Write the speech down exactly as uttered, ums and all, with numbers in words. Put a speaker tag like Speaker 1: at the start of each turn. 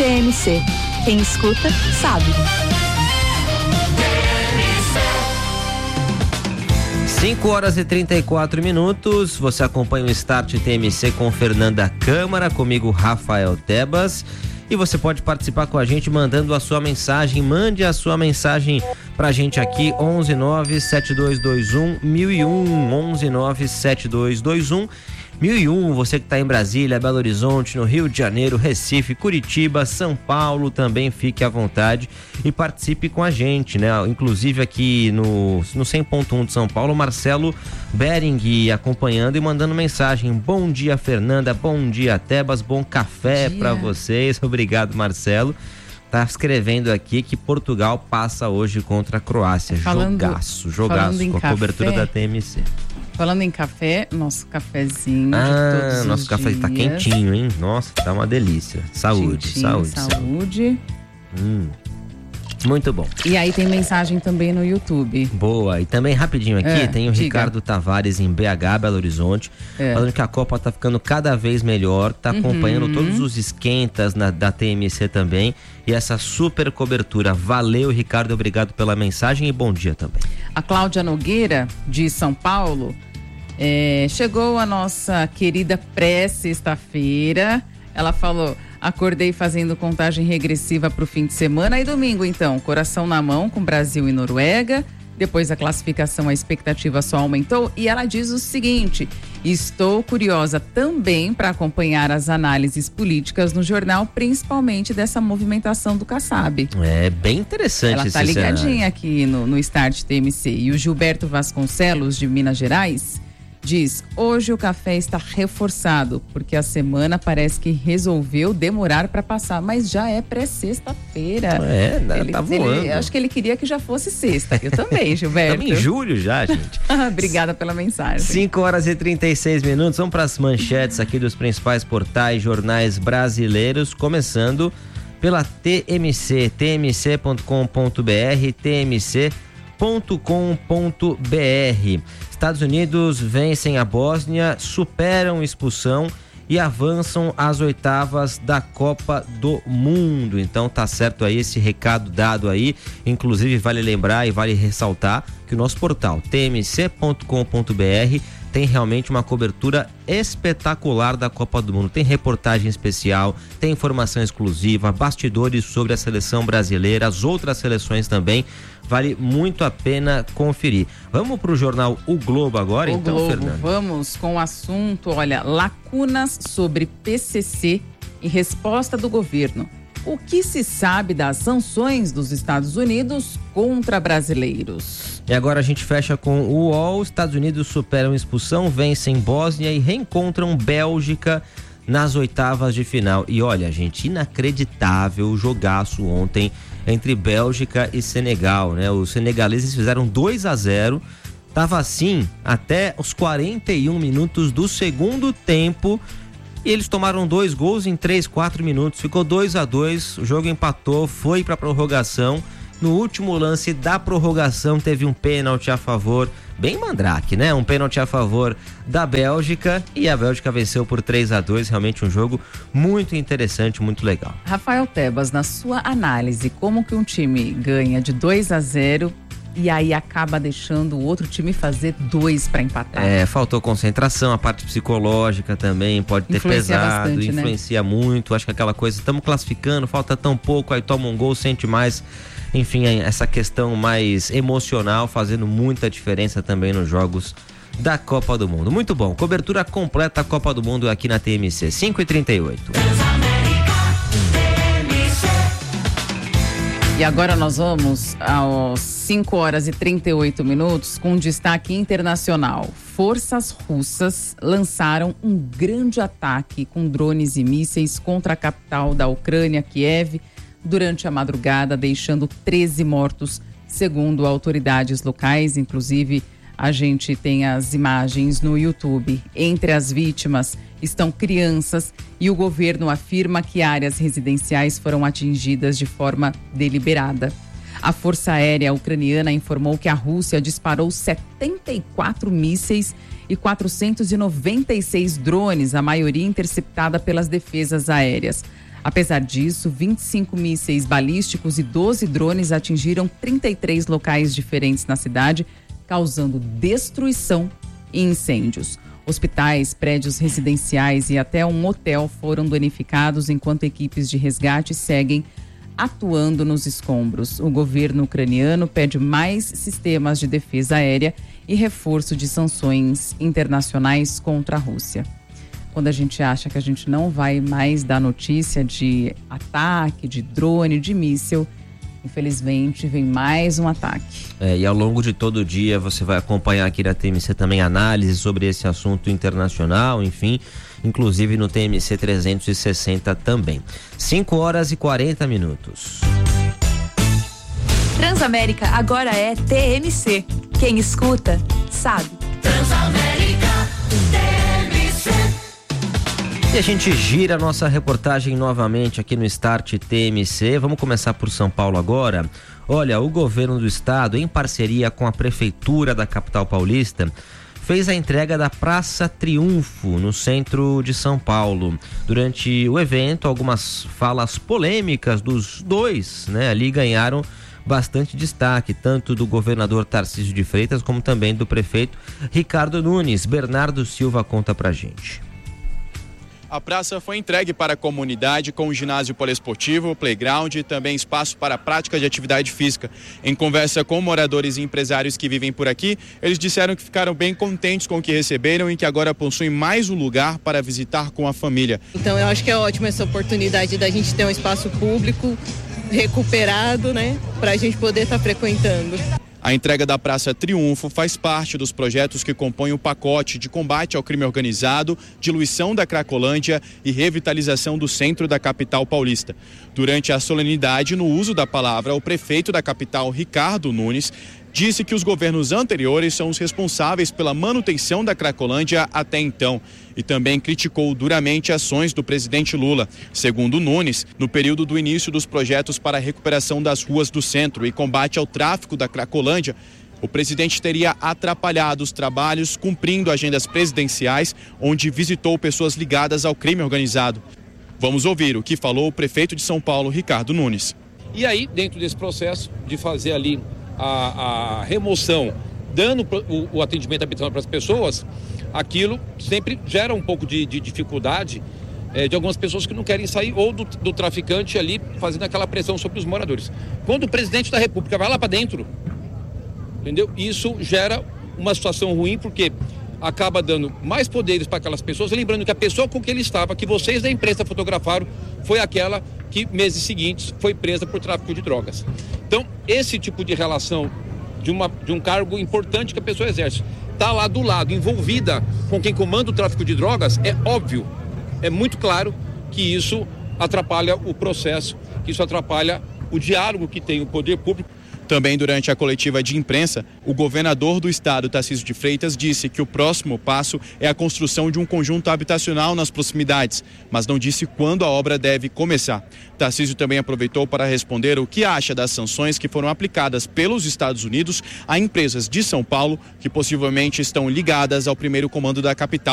Speaker 1: T M C. Quem escuta, sabe.
Speaker 2: cinco horas e trinta e quatro minutos. Você acompanha o Start T M C com Fernanda Câmara, comigo Rafael Tebas. E você pode participar com a gente mandando a sua mensagem. Mande a sua mensagem pra gente aqui, onze nove sete dois dois um mil e um, onze nove sete dois dois um mil e um. Você que está em Brasília, Belo Horizonte, no Rio de Janeiro, Recife, Curitiba, São Paulo, também fique à vontade e participe com a gente, né? Inclusive aqui no, no cem ponto um de São Paulo, Marcelo Bering acompanhando e mandando mensagem. Bom dia, Fernanda, bom dia, Tebas, bom café para vocês. Obrigado, Marcelo. Tá escrevendo aqui que Portugal passa hoje contra a Croácia. Falando, jogaço, jogaço com a café, cobertura da T M C.
Speaker 3: Falando em café, nosso cafezinho
Speaker 2: ah,
Speaker 3: de todos
Speaker 2: nosso
Speaker 3: os
Speaker 2: café
Speaker 3: dias.
Speaker 2: Tá quentinho, hein? Nossa, tá uma delícia. Saúde,
Speaker 3: Tintim,
Speaker 2: saúde,
Speaker 3: saúde.
Speaker 2: saúde. Hum. Muito bom.
Speaker 3: E aí tem mensagem também no YouTube.
Speaker 2: Boa. E também rapidinho aqui, é, tem o diga. Ricardo Tavares em B H, Belo Horizonte, é. falando que a Copa tá ficando cada vez melhor, tá acompanhando uhum. todos os esquentas na, da T M C também e essa super cobertura. Valeu, Ricardo, obrigado pela mensagem e bom dia também.
Speaker 3: A Cláudia Nogueira, de São Paulo, é, chegou a nossa querida pré-sexta-feira. Ela falou: acordei fazendo contagem regressiva para o fim de semana e domingo, então, coração na mão com Brasil e Noruega. Depois da classificação, a expectativa só aumentou e ela diz o seguinte: estou curiosa também para acompanhar as análises políticas no jornal, principalmente dessa movimentação do Kassab.
Speaker 2: É bem interessante esse
Speaker 3: cenário. Ela tá ligadinha
Speaker 2: cenário.
Speaker 3: aqui no, no Start T M C. E o Gilberto Vasconcelos, de Minas Gerais, diz: hoje o café está reforçado, porque a semana parece que resolveu demorar para passar, mas já é pré-sexta-feira.
Speaker 2: É,
Speaker 3: ele,
Speaker 2: tá voando.
Speaker 3: Ele, acho que ele queria que já fosse sexta. Eu também, Gilberto.
Speaker 2: Estamos em julho já, gente.
Speaker 3: Obrigada pela mensagem.
Speaker 2: cinco horas e trinta e seis minutos. Vamos para as manchetes aqui dos principais portais, jornais brasileiros, começando pela T M C, t m c ponto com ponto b r, t m c ponto com ponto b r. Estados Unidos vencem a Bósnia, superam expulsão e avançam às oitavas da Copa do Mundo. Então tá certo aí esse recado dado aí. Inclusive vale lembrar e vale ressaltar que o nosso portal t m c ponto com ponto b r tem realmente uma cobertura espetacular da Copa do Mundo. Tem reportagem especial, tem informação exclusiva, bastidores sobre a seleção brasileira, as outras seleções também. Vale muito a pena conferir. Vamos para o jornal O Globo agora,
Speaker 3: o
Speaker 2: então,
Speaker 3: Globo,
Speaker 2: Fernanda?
Speaker 3: Vamos com o assunto, olha, lacunas sobre P C C e resposta do governo. O que se sabe das sanções dos Estados Unidos contra brasileiros?
Speaker 2: E agora a gente fecha com o U O L. Estados Unidos superam expulsão, vencem Bósnia e reencontram Bélgica nas oitavas de final. E olha, gente, inacreditável o jogaço ontem entre Bélgica e Senegal, né? Os senegaleses fizeram dois a zero. Tava assim até os quarenta e um minutos do segundo tempo. E eles tomaram dois gols em três, quatro minutos. Ficou dois a dois, o jogo empatou, foi para prorrogação. No último lance da prorrogação teve um pênalti a favor, bem mandrake, né? Um pênalti a favor da Bélgica e a Bélgica venceu por três a dois. Realmente um jogo muito interessante, muito legal.
Speaker 3: Rafael Tebas, na sua análise, como que um time ganha de dois a zero e aí acaba deixando o outro time fazer dois para empatar?
Speaker 2: É, faltou concentração, a parte psicológica também pode ter
Speaker 3: influencia
Speaker 2: pesado,
Speaker 3: bastante,
Speaker 2: influencia, né? Muito. Acho que aquela coisa, estamos classificando, falta tão pouco, aí toma um gol, sente mais. Enfim, essa questão mais emocional fazendo muita diferença também nos jogos da Copa do Mundo. Muito bom, cobertura completa da Copa do Mundo aqui na T M C, cinco e trinta e oito.
Speaker 3: E agora nós vamos aos cinco horas e trinta e oito minutos com destaque internacional. Forças russas lançaram um grande ataque com drones e mísseis contra a capital da Ucrânia, Kiev, durante a madrugada, deixando treze mortos, segundo autoridades locais. Inclusive, a gente tem as imagens no YouTube. Entre as vítimas estão crianças e o governo afirma que áreas residenciais foram atingidas de forma deliberada. A Força Aérea Ucraniana informou que a Rússia disparou setenta e quatro mísseis e quatrocentos e noventa e seis drones, a maioria interceptada pelas defesas aéreas. Apesar disso, vinte e cinco mísseis balísticos e doze drones atingiram trinta e três locais diferentes na cidade, causando destruição e incêndios. Hospitais, prédios residenciais e até um hotel foram danificados, enquanto equipes de resgate seguem atuando nos escombros. O governo ucraniano pede mais sistemas de defesa aérea e reforço de sanções internacionais contra a Rússia. Quando a gente acha que a gente não vai mais dar notícia de ataque, de drone, de míssil, infelizmente vem mais um ataque.
Speaker 2: É, e ao longo de todo o dia você vai acompanhar aqui na T M C também análise sobre esse assunto internacional, enfim, inclusive no T M C trezentos e sessenta também. cinco horas e quarenta minutos.
Speaker 1: Transamérica agora é T M C. Quem escuta, sabe.
Speaker 4: Transamérica T M C.
Speaker 2: E a gente gira a nossa reportagem novamente aqui no Start T M C. Vamos começar por São Paulo agora. Olha, o governo do estado, em parceria com a prefeitura da capital paulista, fez a entrega da Praça Triunfo, no centro de São Paulo. Durante o evento, algumas falas polêmicas dos dois, né, ali ganharam bastante destaque, tanto do governador Tarcísio de Freitas, como também do prefeito Ricardo Nunes. Bernardo Silva conta pra gente.
Speaker 5: A praça foi entregue para a comunidade com o ginásio poliesportivo, playground e também espaço para a prática de atividade física. Em conversa com moradores e empresários que vivem por aqui, eles disseram que ficaram bem contentes com o que receberam e que agora possuem mais um lugar para visitar com a família.
Speaker 6: Então eu acho que é ótimo essa oportunidade da gente ter um espaço público recuperado, né, para a gente poder estar frequentando.
Speaker 5: A entrega da Praça Triunfo faz parte dos projetos que compõem o pacote de combate ao crime organizado, diluição da Cracolândia e revitalização do centro da capital paulista. Durante a solenidade, no uso da palavra, o prefeito da capital, Ricardo Nunes, disse que os governos anteriores são os responsáveis pela manutenção da Cracolândia até então e também criticou duramente ações do presidente Lula. Segundo Nunes, no período do início dos projetos para a recuperação das ruas do centro e combate ao tráfico da Cracolândia, o presidente teria atrapalhado os trabalhos cumprindo agendas presidenciais, onde visitou pessoas ligadas ao crime organizado. Vamos ouvir o que falou o prefeito de São Paulo, Ricardo Nunes.
Speaker 7: E aí, dentro desse processo de fazer ali A, a remoção, dando o, o atendimento habitacional para as pessoas, aquilo sempre gera um pouco de, de dificuldade é, de algumas pessoas que não querem sair, ou do, do traficante ali fazendo aquela pressão sobre os moradores. Quando o presidente da República vai lá para dentro, entendeu? Isso gera uma situação ruim, porque acaba dando mais poderes para aquelas pessoas, lembrando que a pessoa com que ele estava, que vocês da imprensa fotografaram, foi aquela que meses seguintes foi presa por tráfico de drogas. Então, esse tipo de relação de, uma, de um cargo importante que a pessoa exerce, está lá do lado, envolvida com quem comanda o tráfico de drogas, é óbvio, é muito claro que isso atrapalha o processo, que isso atrapalha o diálogo que tem o poder público.
Speaker 5: Também durante a coletiva de imprensa, o governador do estado, Tarcísio de Freitas, disse que o próximo passo é a construção de um conjunto habitacional nas proximidades, mas não disse quando a obra deve começar. Tarcísio também aproveitou para responder o que acha das sanções que foram aplicadas pelos Estados Unidos a empresas de São Paulo que possivelmente estão ligadas ao primeiro comando da capital.